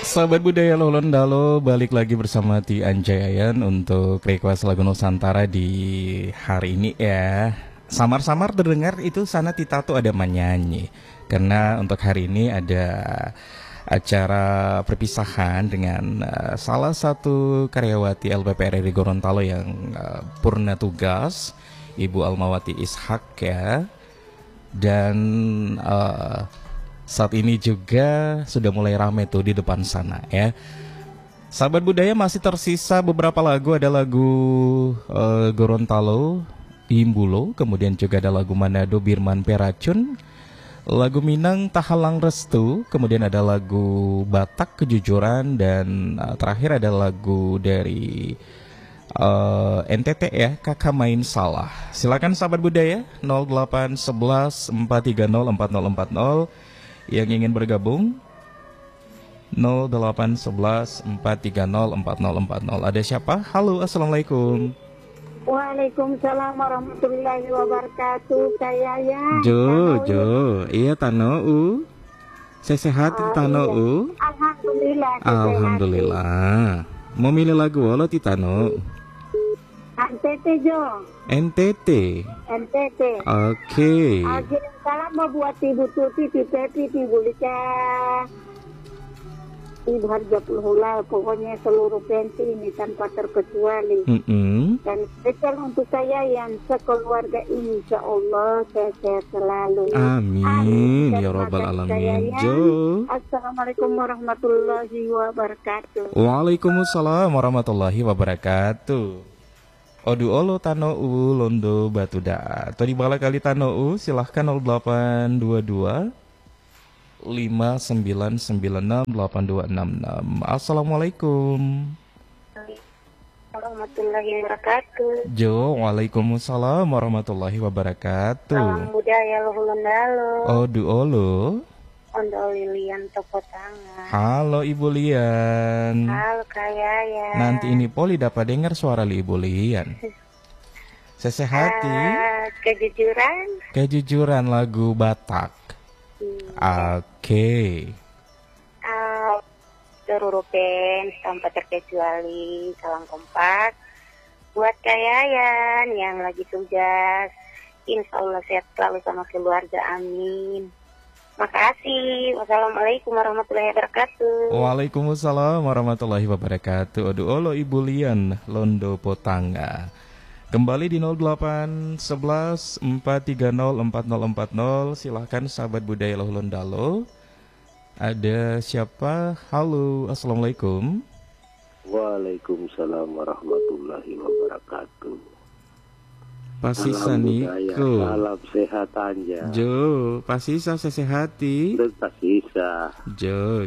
Sahabat budaya Lolondalo, balik lagi bersama Ti Anjayan untuk request lagu Nusantara di hari ini ya. Samar-samar terdengar itu sana Tita tuh ada menyanyi. Karena untuk hari ini ada acara perpisahan dengan salah satu karyawati LPP RRI Gorontalo yang purna tugas, Ibu Almawati Ishak ya. Dan saat ini juga sudah mulai rame tuh di depan sana ya. Sahabat budaya, masih tersisa beberapa lagu. Ada lagu Gorontalo, Imbulo, kemudian juga ada lagu Manado, Birman Peracun, lagu Minang, Tahalang Restu, kemudian ada lagu Batak, Kejujuran, dan terakhir ada lagu dari NTT ya, Kakak Main Salah. Silakan sahabat budaya 0811 430 4040 yang ingin bergabung, 0811 430 4040. Ada siapa? Halo, assalamualaikum. Waalaikumsalam warahmatullahi wabarakatuh. Saya Jo, iya Tano. Saya sehat Tano. Iya. Alhamdulillah. Alhamdulillah. Mau milih lagu apa ti Tano? NTT Jo. NTT. Oke. Akhirnya salam mau buat Ibu Tuti, Ibu Lika, Ibu Harja Pulhula, pokoknya seluruh pensi ini tanpa terkecuali. Dan spesial untuk saya yang sekeluarga ini, insya Allah sehat selalu. Amin. Ya Rabbal Alamin. Jo. Assalamualaikum warahmatullahi wabarakatuh. Waalaikumsalam warahmatullahi wabarakatuh. Odu olo Tano U Londo Batu Da. Atau di bala kali Tano U silahkan 0822 5996 8266. Assalamualaikum. Warahmatullahi wabarakatuh. Jo, waalaikumsalam warahmatullahi wabarakatuh. Salam budaya Lolondalo. Odu olo. Ondo Lilian Toko Tangan. Halo Ibu Lian. Halo Kak Yaya. Nanti ini Poli dapat dengar suara Ibu Lian. Sesehati. Kejujuran lagu Batak. Oke. Seluruh fans tanpa terkecuali, salam kompak buat Kak Yayan yang lagi tugas. Insya Allah sehat selalu sama keluarga, amin. Makasih. Wassalamualaikum warahmatullahi wabarakatuh. Waalaikumsalam warahmatullahi wabarakatuh. Aduh olo Ibu Lian Londo Potanga. Kembali di 0811 430 4040. Silahkan sahabat budaya Lolondalo. Ada siapa? Halo, assalamualaikum. Waalaikumsalam warahmatullahi wabarakatuh. Pasisa Niko. Salam sehat aja. Jo, pasisa sesehati. Pasisa. Jo.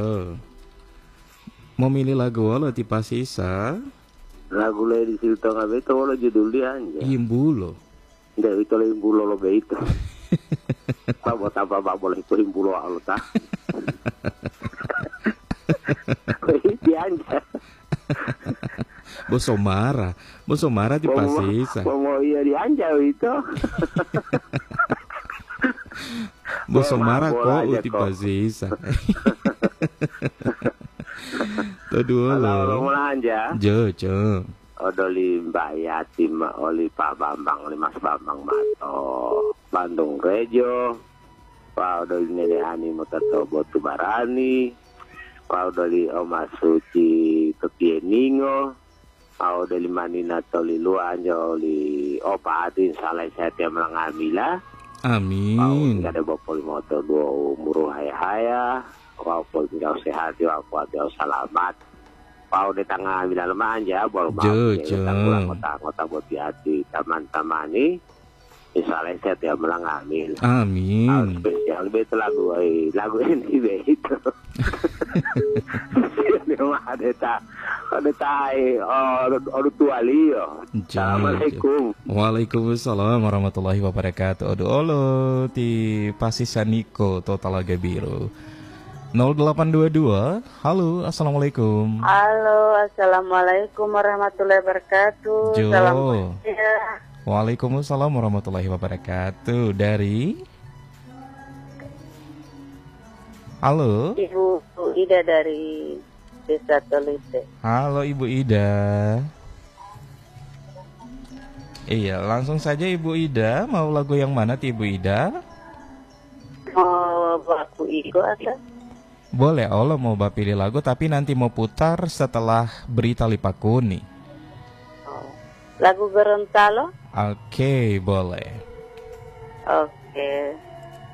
Mau milih lagu apa ti pasisa? Lagu le di situ ngabe itu lo judul dia aja. Imbulo. Ndak itu le imbulo lo be itu. Apa boleh itu imbulo lo ta. Dia aja. Boso marah di pasisa. Mau iya dianjau itu. Boso marah kok di pasisa. Tadua lo. Mulanja. Jo. Odoli Mbak Yatim, oli Pak Bambang, oli Mas Bambang Mato, Bandung Rejo, Pak Odoli Nenek Ani Mutatobo Tubarani, Pak Odoli Oma Suci Tepieningo, Pak Odoli Manina Tolilu Anjoli Opa Adin Saleh Setia Melangamila. Amin. Pak ada Bopoli Moto Dua Umuruh Haya, Wapol tinggal sehat, wapol tinggal selamat. Pau di tengah bila lemah aja, baru mau pulang kota buat hati teman-teman ini. Misalnya saya tiap melangamil. Amin. Spesial itu lagu ini itu. Ada tai, ada tua Leo. Assalamualaikum. Waalaikumsalam warahmatullahi wabarakatuh. Aduh olo ti Pasisa Niko Total Laga Biru. 0822. Halo, assalamualaikum. Halo, assalamualaikum warahmatullahi wabarakatuh. Jo. Salam. Waalaikumsalam warahmatullahi wabarakatuh. Dari Halo. Ibu Ida dari Desa Telite. Halo Ibu Ida. Iya, langsung saja Ibu Ida. Mau lagu yang mana Ibu Ida? Mau baku iko ada? Boleh, Allah mau pilih lagu tapi nanti mau putar setelah berita Lipakuni. Oh. Lagu Gorontalo? Oke, boleh. Oke.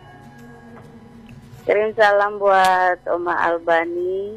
Kirim salam buat Oma Albani,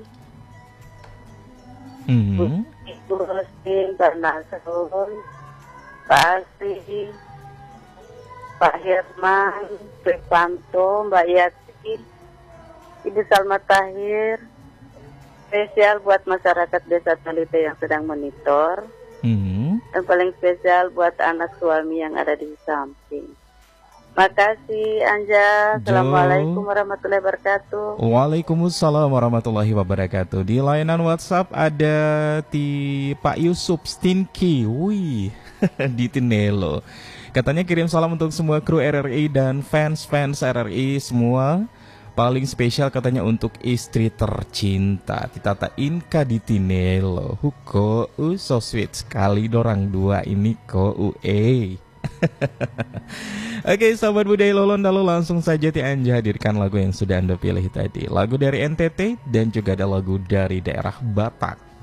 Ibu Rosin, Pak Nasrul, Pak Asri, Pak Herman, Pripanto, Mbak Yati, Ibu Salma Tahir. Spesial buat masyarakat Desa Telite yang sedang monitor. Dan paling spesial buat anak suami yang ada di samping. Makasih Anja. Assalamualaikum warahmatullahi wabarakatuh. Waalaikumsalam warahmatullahi wabarakatuh. Di layanan WhatsApp ada Pak Yusuf Stinky. Wih, di Tinelo. Katanya kirim salam untuk semua kru RRI dan fans-fans RRI semua. Paling spesial katanya untuk istri tercinta Titata Inka di Tinelo. Huko, so sweet sekali dorang dua ini ko Oke, sahabat budaya Lolondalo, langsung saja Ti Anja hadirkan lagu yang sudah Anda pilih tadi. Lagu dari NTT dan juga ada lagu dari daerah Batak.